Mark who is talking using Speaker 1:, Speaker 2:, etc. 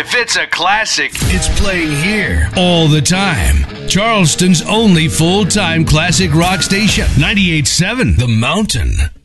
Speaker 1: If it's a classic,
Speaker 2: it's playing here all the time. Charleston's only full-time classic rock station, 98.7 The Mountain.